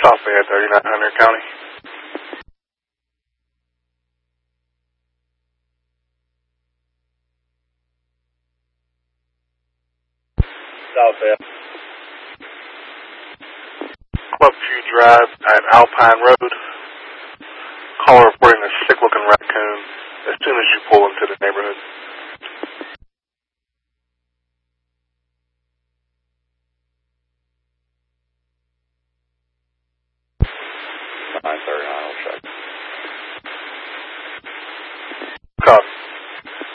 South Fayette, 3900 County. South Fayette. Clubview Drive at Alpine Road. Caller reporting a sick-looking raccoon as soon as you pull into the neighborhood.